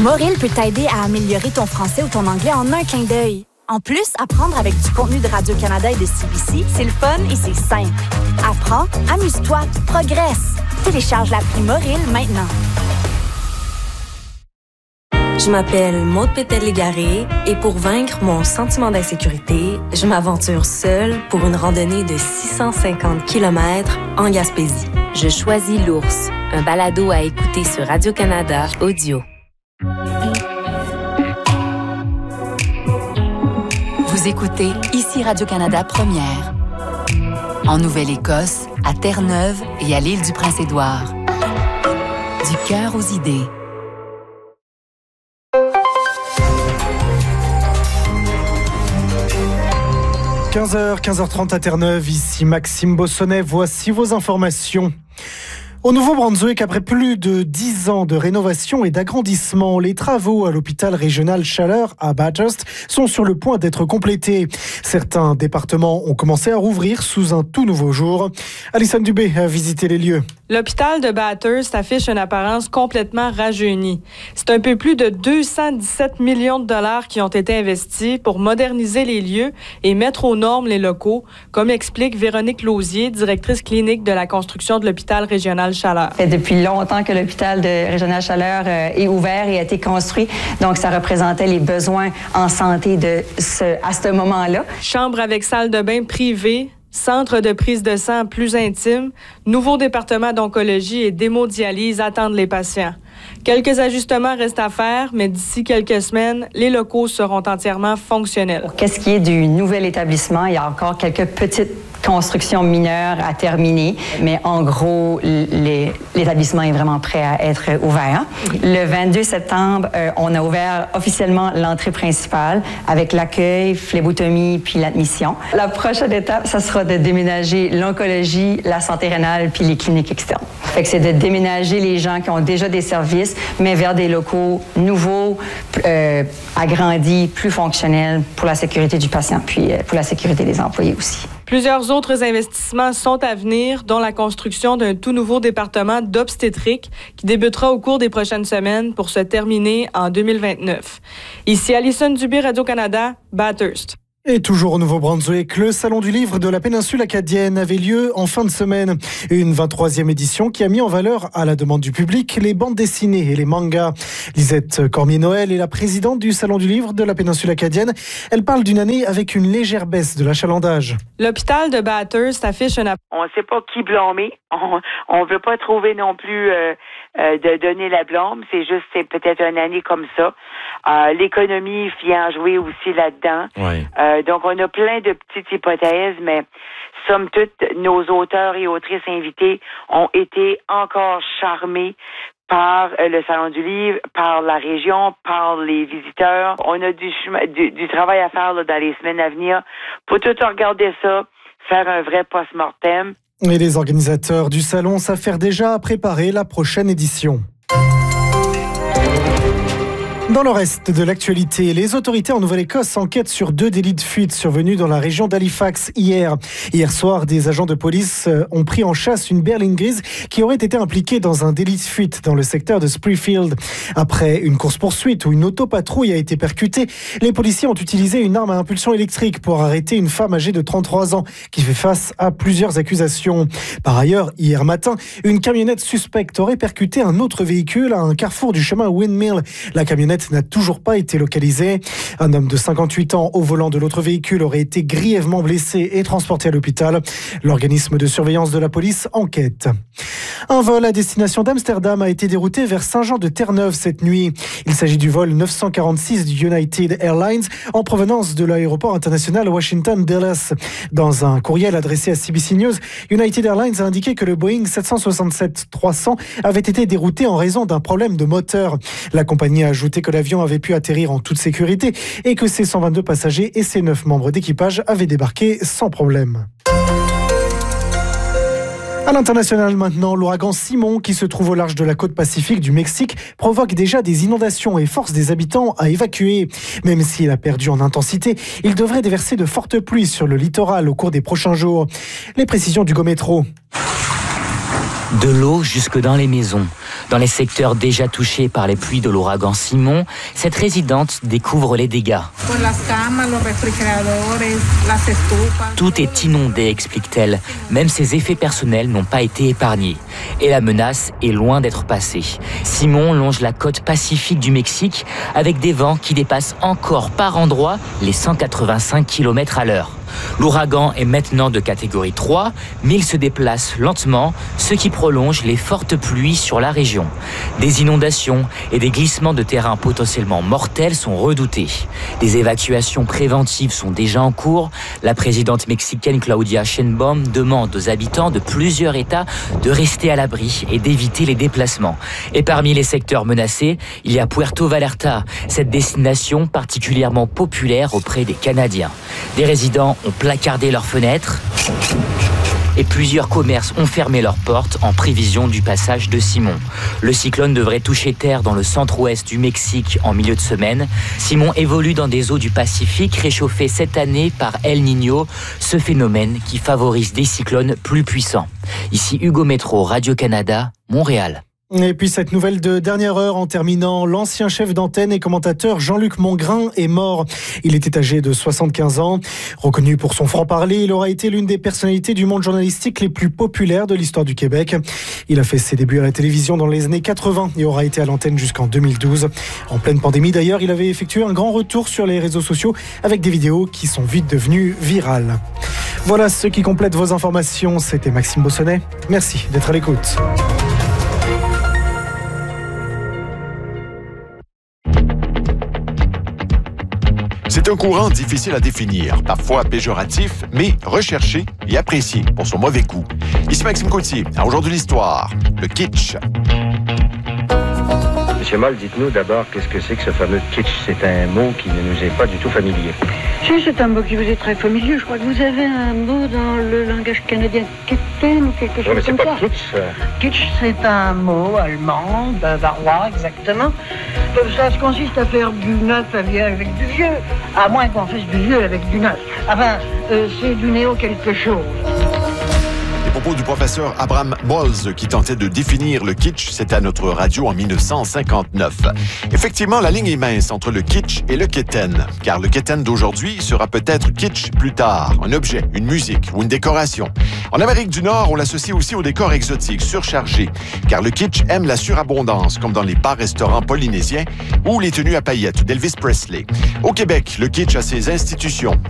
Moril peut t'aider à améliorer ton français ou ton anglais en un clin d'œil. En plus, apprendre avec du contenu de Radio-Canada et de CBC, c'est le fun et c'est simple. Apprends, amuse-toi, progresse. Télécharge l'appli Moril maintenant. Je m'appelle Maude Pétel-Légaré et pour vaincre mon sentiment d'insécurité, je m'aventure seule pour une randonnée de 650 km en Gaspésie. Je choisis l'ours, un balado à écouter sur Radio-Canada Audio. Vous écoutez ici Radio-Canada Première. En Nouvelle-Écosse, à Terre-Neuve et à l'île du Prince-Édouard. Du cœur aux idées. 15h30 à Terre-Neuve, ici Maxime Bossonnet, voici vos informations. Au Nouveau-Brunswick, après plus de 10 ans de rénovation et d'agrandissement, les travaux à l'hôpital régional Chaleur à Bathurst sont sur le point d'être complétés. Certains départements ont commencé à rouvrir sous un tout nouveau jour. Alison Dubé a visité les lieux. L'hôpital de Bathurst affiche une apparence complètement rajeunie. C'est un peu plus de 217 millions de dollars qui ont été investis pour moderniser les lieux et mettre aux normes les locaux, comme explique Véronique Lausier, directrice clinique de la construction de l'hôpital régional Chaleur. Ça fait depuis longtemps que l'hôpital de régional Chaleur est ouvert et a été construit, donc ça représentait les besoins en santé à ce moment-là. Chambre avec salle de bain privée, centre de prise de sang plus intime, nouveau département d'oncologie et d'hémodialyse attendent les patients. Quelques ajustements restent à faire, mais d'ici quelques semaines, les locaux seront entièrement fonctionnels. Pour qu'est-ce qui est du nouvel établissement, il y a encore quelques petites constructions mineures à terminer, mais en gros, l'établissement est vraiment prêt à être ouvert. Le 22 septembre, on a ouvert officiellement l'entrée principale avec l'accueil, phlébotomie puis l'admission. La prochaine étape, ça sera de déménager l'oncologie, la santé rénale puis les cliniques externes. Fait que c'est de déménager les gens qui ont déjà des services, mais vers des locaux nouveaux, agrandis, plus fonctionnels pour la sécurité du patient puis pour la sécurité des employés aussi. Plusieurs autres investissements sont à venir, dont la construction d'un tout nouveau département d'obstétrique qui débutera au cours des prochaines semaines pour se terminer en 2029. Ici Alison Dubé, Radio-Canada, Bathurst. Et toujours au Nouveau-Brunswick, le Salon du livre de la péninsule acadienne avait lieu en fin de semaine. Une 23e édition qui a mis en valeur, à la demande du public, les bandes dessinées et les mangas. Lisette Cormier-Noël est la présidente du Salon du livre de la péninsule acadienne. Elle parle d'une année avec une légère baisse de l'achalandage. L'hôpital de Bathurst affiche On ne sait pas qui blâmer. On ne veut pas trouver non plus de donner la blâme. C'est peut-être une année comme ça. L'économie vient jouer aussi là-dedans. Oui. Donc, on a plein de petites hypothèses, mais somme toute, nos auteurs et autrices invités ont été encore charmés par le Salon du Livre, par la région, par les visiteurs. On a du travail à faire là, dans les semaines à venir pour tout regarder ça, faire un vrai post-mortem. Et les organisateurs du salon s'affairent déjà à préparer la prochaine édition. Dans le reste de l'actualité, les autorités en Nouvelle-Écosse enquêtent sur 2 délits de fuite survenus dans la région d'Halifax hier. Hier soir, des agents de police ont pris en chasse une berline grise qui aurait été impliquée dans un délit de fuite dans le secteur de Springfield. Après une course-poursuite où une autopatrouille a été percutée, les policiers ont utilisé une arme à impulsion électrique pour arrêter une femme âgée de 33 ans qui fait face à plusieurs accusations. Par ailleurs, hier matin, une camionnette suspecte aurait percuté un autre véhicule à un carrefour du chemin Windmill. La camionnette n'a toujours pas été localisé. Un homme de 58 ans au volant de l'autre véhicule aurait été grièvement blessé et transporté à l'hôpital. L'organisme de surveillance de la police enquête. Un vol à destination d'Amsterdam a été dérouté vers Saint-Jean-de-Terre-Neuve cette nuit. Il s'agit du vol 946 du United Airlines en provenance de l'aéroport international Washington Dulles. Dans un courriel adressé à CBC News, United Airlines a indiqué que le Boeing 767-300 avait été dérouté en raison d'un problème de moteur. La compagnie a ajouté que l'avion avait pu atterrir en toute sécurité et que ses 122 passagers et ses 9 membres d'équipage avaient débarqué sans problème. À l'international maintenant, l'ouragan Simon, qui se trouve au large de la côte pacifique du Mexique, provoque déjà des inondations et force des habitants à évacuer. Même s'il a perdu en intensité, il devrait déverser de fortes pluies sur le littoral au cours des prochains jours. Les précisions du GoMétro. De l'eau jusque dans les maisons. Dans les secteurs déjà touchés par les pluies de l'ouragan Simon, cette résidente découvre les dégâts. Tout est inondé, explique-t-elle. Même ses effets personnels n'ont pas été épargnés. Et la menace est loin d'être passée. Simon longe la côte pacifique du Mexique avec des vents qui dépassent encore par endroits les 185 km/h. L'ouragan est maintenant de catégorie 3, mais il se déplace lentement, ce qui prolonge les fortes pluies sur la région. Des inondations et des glissements de terrain potentiellement mortels sont redoutés. Des évacuations préventives sont déjà en cours. La présidente mexicaine Claudia Sheinbaum demande aux habitants de plusieurs États de rester à l'abri et d'éviter les déplacements. Et parmi les secteurs menacés, il y a Puerto Vallarta, cette destination particulièrement populaire auprès des Canadiens. Des résidents ont placardé leurs fenêtres et plusieurs commerces ont fermé leurs portes en prévision du passage de Simon. Le cyclone devrait toucher terre dans le centre-ouest du Mexique en milieu de semaine. Simon évolue dans des eaux du Pacifique réchauffées cette année par El Niño, ce phénomène qui favorise des cyclones plus puissants. Ici Hugo Métro, Radio-Canada, Montréal. Et puis cette nouvelle de dernière heure en terminant, l'ancien chef d'antenne et commentateur Jean-Luc Mongrain est mort. Il était âgé de 75 ans. Reconnu pour son franc-parler, il aura été l'une des personnalités du monde journalistique les plus populaires de l'histoire du Québec. Il a fait ses débuts à la télévision dans les années 80 et aura été à l'antenne jusqu'en 2012. En pleine pandémie d'ailleurs, il avait effectué un grand retour sur les réseaux sociaux avec des vidéos qui sont vite devenues virales. Voilà ce qui complète vos informations. C'était Maxime Bossonnet. Merci d'être à l'écoute. C'est un courant difficile à définir, parfois péjoratif, mais recherché et apprécié pour son mauvais goût. Ici Maxime Coutier, à Aujourd'hui l'Histoire, le kitsch. Monsieur Moll, dites-nous d'abord qu'est-ce que c'est que ce fameux kitsch. C'est un mot qui ne nous est pas du tout familier. Si, c'est un mot qui vous est très familier. Je crois que vous avez un mot dans le langage canadien, kitten ou quelque chose comme ça. Mais c'est pas kitsch. Kitsch, c'est un mot allemand, bavarois exactement. Ça consiste à faire du neuf avec du vieux, à moins qu'on fasse du vieux avec du neuf. Enfin, c'est du néo quelque chose. Les propos du professeur Abraham Bolz qui tentait de définir le kitsch, c'était à notre radio en 1959. Effectivement, la ligne est mince entre le kitsch et le kitten, car le kitten d'aujourd'hui sera peut-être kitsch plus tard, un objet, une musique ou une décoration. En Amérique du Nord, on l'associe aussi aux décors exotiques, surchargés, car le kitsch aime la surabondance, comme dans les bars-restaurants polynésiens ou les tenues à paillettes d'Elvis Presley. Au Québec, le kitsch a ses institutions.